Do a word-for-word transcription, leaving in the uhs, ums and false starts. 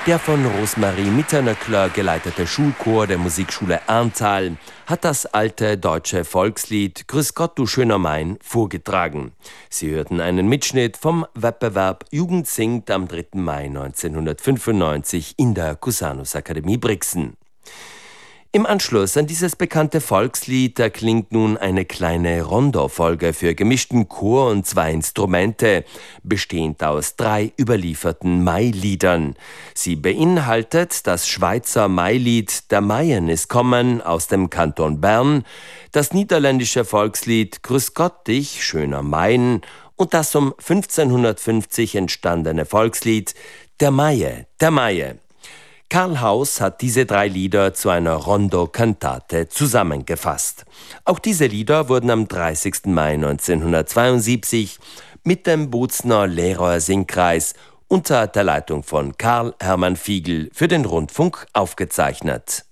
Der von Rosmarie Mitternöckler geleitete Schulchor der Musikschule Arntal hat das alte deutsche Volkslied Grüß Gott, du schöner Main vorgetragen. Sie hörten einen Mitschnitt vom Wettbewerb Jugend singt am dritten Mai neunzehnhundertfünfundneunzig in der Cusanus Akademie Brixen. Im Anschluss an dieses bekannte Volkslied erklingt nun eine kleine Rondo-Folge für gemischten Chor und zwei Instrumente, bestehend aus drei überlieferten Mailiedern. Sie beinhaltet das Schweizer Mailied Der Maien ist kommen aus dem Kanton Bern, das niederländische Volkslied Grüß Gott dich, schöner Main und das um fünfzehnhundertfünfzig entstandene Volkslied Der Maie, der Maie. Karl Haus hat diese drei Lieder zu einer Rondo-Kantate zusammengefasst. Auch diese Lieder wurden am dreißigsten Mai neunzehnhundertzweiundsiebzig mit dem Bozner Lehrer Singkreis unter der Leitung von Karl Hermann Fiegel für den Rundfunk aufgezeichnet.